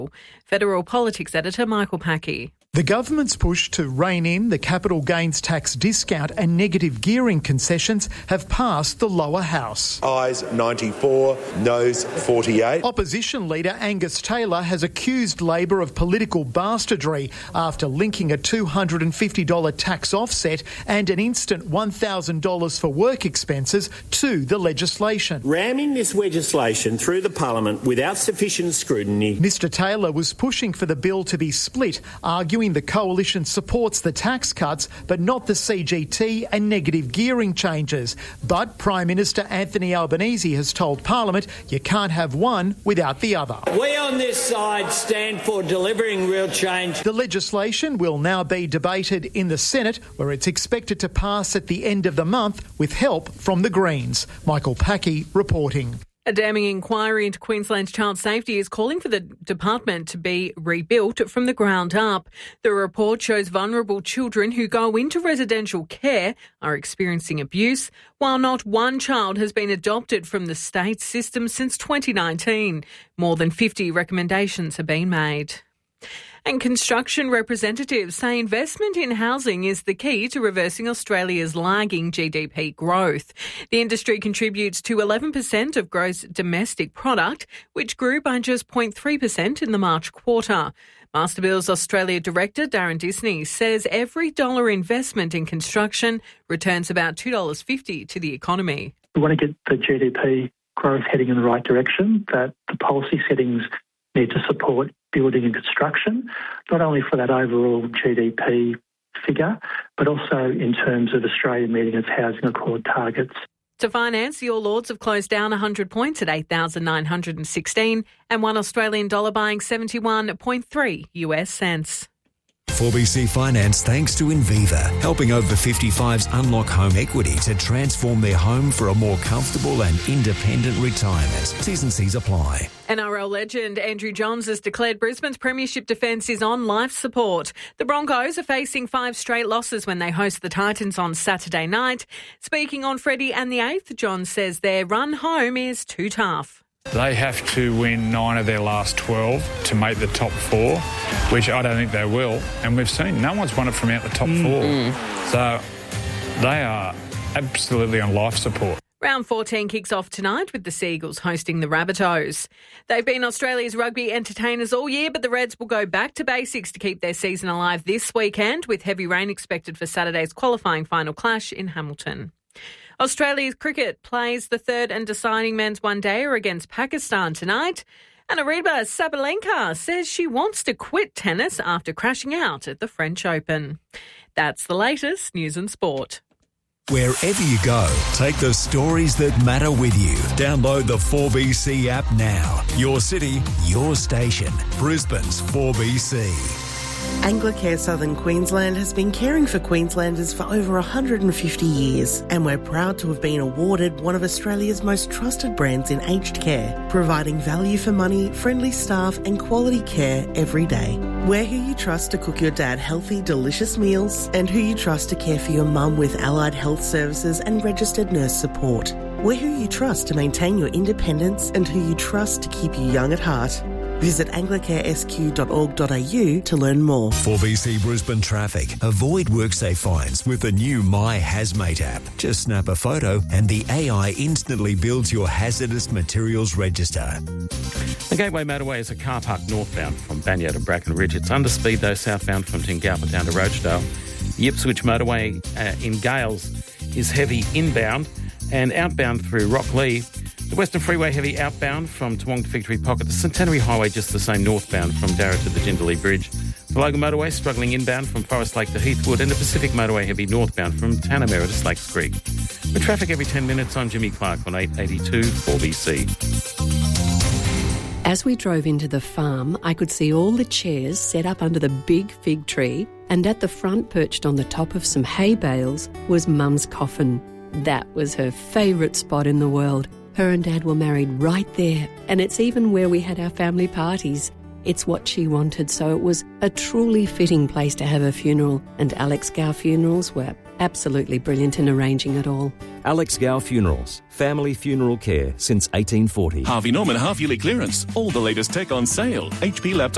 Federal Politics Editor Michael Packy. The government's push to rein in the capital gains tax discount and negative gearing concessions have passed the lower house. Ayes 94, noes 48. Opposition leader Angus Taylor has accused Labor of political bastardry after linking a $250 tax offset and an instant $1,000 for work expenses to the legislation. Ramming this legislation through the Parliament without sufficient scrutiny. Mr Taylor was pushing for the bill to be split, arguing the coalition supports the tax cuts but not the CGT and negative gearing changes. But Prime Minister Anthony Albanese has told Parliament you can't have one without the other. We on this side stand for delivering real change. The legislation will now be debated in the Senate, where it's expected to pass at the end of the month with help from the Greens. Michael Packy reporting. A damning inquiry into Queensland's child safety is calling for the department to be rebuilt from the ground up. The report shows vulnerable children who go into residential care are experiencing abuse, while not one child has been adopted from the state system since 2019. More than 50 recommendations have been made. And construction representatives say investment in housing is the key to reversing Australia's lagging GDP growth. The industry contributes to 11% of gross domestic product, which grew by just 0.3% in the March quarter. Masterbuild's Australia Director Darren Disney says every dollar investment in construction returns about $2.50 to the economy. We want to get the GDP growth heading in the right direction, that the policy settings need to support building and construction, not only for that overall GDP figure, but also in terms of Australia meeting its housing accord targets. To finance, the All Ords have closed down 100 points at 8,916 and one Australian dollar buying 71.3 US cents. 4BC Finance thanks to Inviva, helping over 55s unlock home equity to transform their home for a more comfortable and independent retirement. T's and C's apply. NRL legend Andrew Johns has declared Brisbane's premiership defence is on life support. The Broncos are facing 5 straight losses when they host the Titans on Saturday night. Speaking on Freddie and the Eighth, Johns says their run home is too tough. They have to win 9 of their last 12 to make the top 4, which I don't think they will. And we've seen no one's won it from out the top 4. So they are absolutely on life support. Round 14 kicks off tonight with the Seagulls hosting the Rabbitohs. They've been Australia's rugby entertainers all year, but the Reds will go back to basics to keep their season alive this weekend, with heavy rain expected for Saturday's qualifying final clash in Hamilton. Australia's cricket plays the third and deciding men's one-dayer against Pakistan tonight. And Ariba Sabalenka says she wants to quit tennis after crashing out at the French Open. That's the latest news and sport. Wherever you go, take the stories that matter with you. Download the 4BC app now. Your city, your station. Brisbane's 4BC. Anglicare Southern Queensland has been caring for Queenslanders for over 150 years, and we're proud to have been awarded one of Australia's most trusted brands in aged care, providing value for money, friendly staff and quality care every day. We're who you trust to cook your dad healthy, delicious meals, and who you trust to care for your mum with allied health services and registered nurse support. We're who you trust to maintain your independence and who you trust to keep you young at heart. Visit anglicaresq.org.au to learn more. 4BC Brisbane Traffic. Avoid WorkSafe fines with the new My Hazmate app. Just snap a photo and the AI instantly builds your hazardous materials register. The Gateway Motorway is a car park northbound from Banyard and Bracken Ridge. It's under speed though southbound from Tingalpa down to Rochedale. The Ipswich Motorway in Gales is heavy inbound and outbound through Rocklea. The Western Freeway heavy outbound from Toowong to Victory Pocket. The Centenary Highway just the same northbound from Darra to the Jindalee Bridge. The Logan Motorway struggling inbound from Forest Lake to Heathwood, and the Pacific Motorway heavy northbound from Tanamera to Slakes Creek. With traffic every 10 minutes, I'm Jimmy Clark on 882 4BC. As we drove into the farm, I could see all the chairs set up under the big fig tree, and at the front, perched on the top of some hay bales, was Mum's coffin. That was her favourite spot in the world. Her and Dad were married right there, and it's even where we had our family parties. It's what she wanted, so it was a truly fitting place to have her funeral, and Alex Gow Funerals were absolutely brilliant in arranging it all. Alex Gow Funerals, family funeral care since 1840. Harvey Norman half-yearly clearance. All the latest tech on sale. HP laptop